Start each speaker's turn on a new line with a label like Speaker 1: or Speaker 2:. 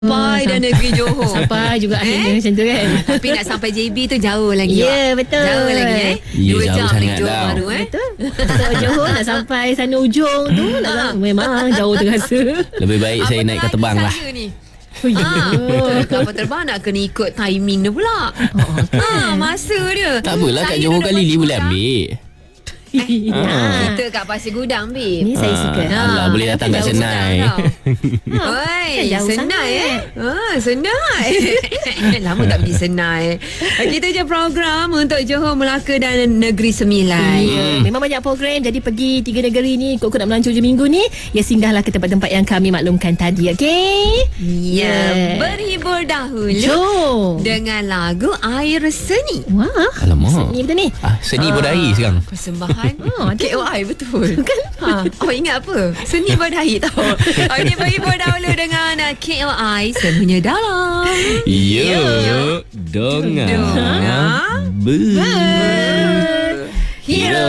Speaker 1: Sampai dah negeri Johor.
Speaker 2: Sampai juga akhirnya macam tu kan.
Speaker 1: Tapi nak sampai JB tu jauh lagi.
Speaker 2: Ya, betul.
Speaker 1: Jauh lagi
Speaker 3: Ya,
Speaker 1: 2
Speaker 3: jauh
Speaker 1: jam
Speaker 3: sangat
Speaker 1: naik Johor
Speaker 3: tau.
Speaker 1: baru
Speaker 2: Betul. Tak Johor nak sampai sana ujung tu memang jauh terasa.
Speaker 3: Lebih baik saya naik kapal terbang lah.
Speaker 1: Kapal terbang nak kena ikut timing dia pula. Masa dia.
Speaker 3: Tak apalah, kat
Speaker 1: Saya
Speaker 3: Johor
Speaker 1: duduk
Speaker 3: kali
Speaker 1: Pasir
Speaker 3: boleh
Speaker 1: Gudang.
Speaker 3: ambil.
Speaker 1: Kita kat Pasir Gudang, babe.
Speaker 2: Ni saya suka.
Speaker 3: Alah, boleh datang kat
Speaker 1: Jauh
Speaker 3: Senai.
Speaker 1: sangat tau. Oi,
Speaker 2: Kan jauh
Speaker 1: Senai
Speaker 2: sangat.
Speaker 1: Senai. Lama tak pergi Senai. Kita je program untuk Johor, Melaka dan Negeri Sembilan.
Speaker 2: Ya, memang banyak program. Jadi pergi 3 negeri ni, kok nak melancong je minggu ni, ya singgahlah ke tempat-tempat yang kami maklumkan tadi. Okey?
Speaker 1: Ya, berhibur dahulu
Speaker 2: Jom.
Speaker 1: dengan lagu Air Seni.
Speaker 2: Wah.
Speaker 3: Alamak.
Speaker 2: Ni betul ni.
Speaker 3: Seni berdari sekarang.
Speaker 1: Persembahan
Speaker 2: ada.
Speaker 1: KOI, betul kan? Awak ingat apa? Seni berdaya tau. Okey, berhibur dahulu dengan KOI Semuanya Dalam.
Speaker 3: Ya, dengar.
Speaker 1: Dengar.
Speaker 3: Hero.